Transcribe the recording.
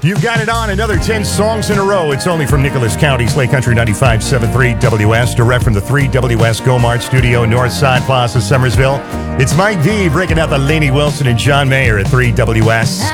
You've got it on another 10 songs in a row. It's only from Nicholas County, Slate Country 95.73 WS, direct from the 3 WS Go-Mart Studio, Northside Plaza, Summersville. It's Mike V breaking out the Lainey Wilson and John Mayer at 3 WS.